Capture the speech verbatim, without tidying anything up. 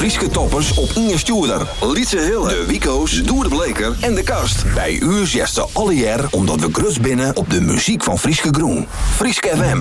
Frieske toppers op Inge Stuurder, Lietse Hille, de Wico's, Doer de Bleker en de Kast. Bij u zegt ze alle jaar omdat we grut binnen op de muziek van Frieske Groen. Frieske F M.